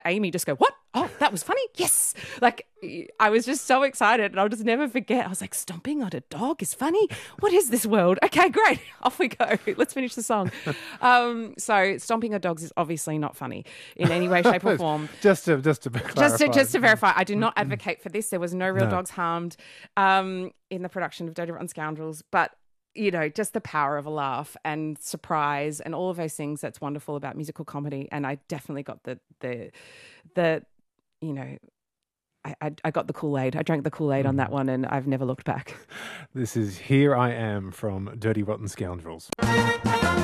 Amy just go, what? Oh, that was funny. Yes. Like, I was just so excited, and I'll just never forget. I was like, stomping on a dog is funny? What is this world? Okay, great. Off we go. Let's finish the song. So stomping on dogs is obviously not funny in any way, shape or form. Just to clarify. Just to verify, I do not advocate for this. There was no real dogs harmed in the production of Dirty Rotten Scoundrels, but just the power of a laugh and surprise and all of those things that's wonderful about musical comedy. And I definitely got I got the Kool-Aid. I drank the Kool-Aid on that one, and I've never looked back. This is Here I Am from Dirty Rotten Scoundrels.